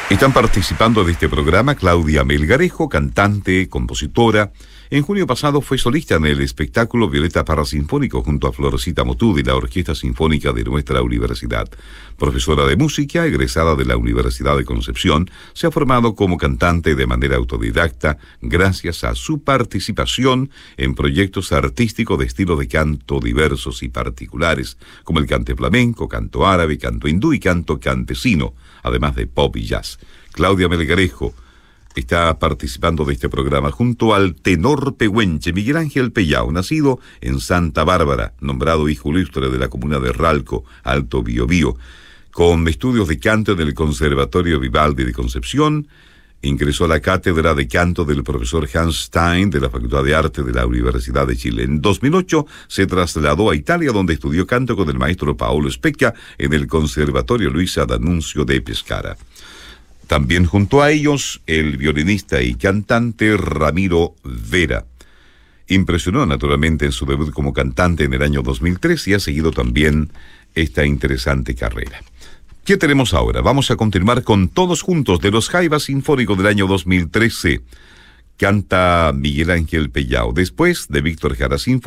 Están participando de este programa Claudia Melgarejo, cantante, compositora. En junio pasado fue solista en el espectáculo Violeta Parasinfónico junto a Florecita Motú de la Orquesta Sinfónica de nuestra universidad. Profesora de música, egresada de la Universidad de Concepción, se ha formado como cantante de manera autodidacta gracias a su participación en proyectos artísticos de estilo de canto diversos y particulares, como el cante flamenco, canto árabe, canto hindú y canto campesino, además de pop y jazz. Claudia Melgarejo está participando de este programa junto al tenor pehuenche Miguel Ángel Pellao, nacido en Santa Bárbara, nombrado hijo ilustre de la comuna de Ralco, Alto Biobío, con estudios de canto en el Conservatorio Vivaldi de Concepción. Ingresó a la cátedra de canto del profesor Hans Stein de la Facultad de Arte de la Universidad de Chile. En 2008 se trasladó a Italia, donde estudió canto con el maestro Paolo Specchia en el Conservatorio Luisa D'Annunzio de Pescara. También junto a ellos, el violinista y cantante Ramiro Vera. Impresionó naturalmente en su debut como cantante en el año 2003 y ha seguido también esta interesante carrera. ¿Qué tenemos ahora? Vamos a continuar con Todos Juntos de los Jaivas Sinfónicos del año 2013. Canta Miguel Ángel Pellao. Después de Víctor Jara Sinfónico.